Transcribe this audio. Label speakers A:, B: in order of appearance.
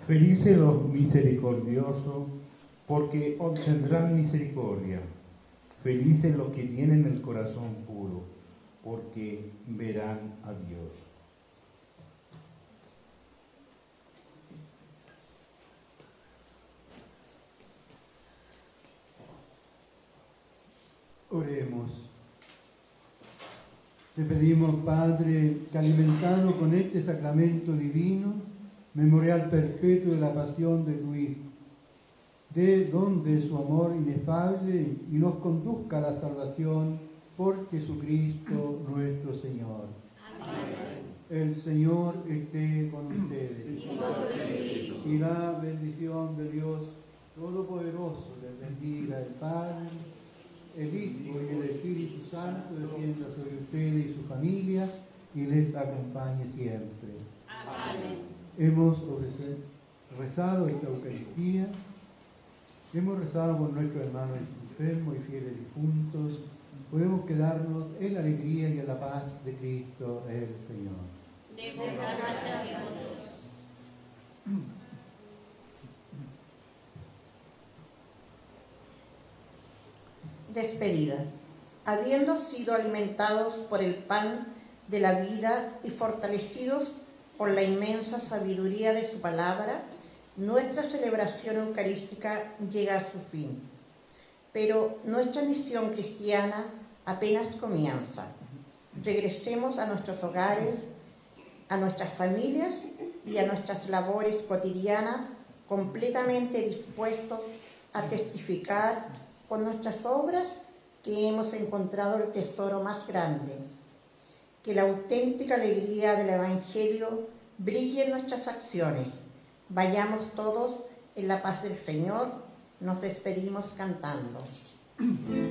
A: Felices los misericordiosos, porque obtendrán misericordia. Felices los que tienen el corazón puro, porque verán a Dios.
B: Oremos. Te pedimos, Padre, que alimentado con este sacramento divino, memorial perpetuo de la pasión de tu Hijo, dé don de su amor inefable y nos conduzca a la salvación por Jesucristo nuestro Señor.
C: Amén.
B: El Señor esté con ustedes. Y la bendición de Dios Todopoderoso les bendiga el Padre, el Hijo y el Espíritu Santo, descienda sobre ustedes y sus familias y les acompañe siempre.
C: Amén.
B: Hemos rezado esta Eucaristía, hemos rezado con nuestros hermanos enfermos y fieles difuntos. Podemos quedarnos en la alegría y en la paz de Cristo el Señor.
C: Demos gracias a Dios.
D: Despedida. Habiendo sido alimentados por el pan de la vida y fortalecidos por la inmensa sabiduría de su palabra, nuestra celebración eucarística llega a su fin. Pero nuestra misión cristiana apenas comienza. Regresemos a nuestros hogares, a nuestras familias y a nuestras labores cotidianas, completamente dispuestos a testificar con nuestras obras que hemos encontrado el tesoro más grande. Que la auténtica alegría del Evangelio brille en nuestras acciones. Vayamos todos en la paz del Señor. Nos despedimos cantando.